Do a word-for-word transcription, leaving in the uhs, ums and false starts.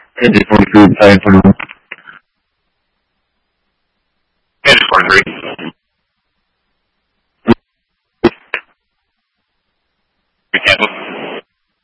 It is forty-three, sorry for now. It is forty-three. We canceled.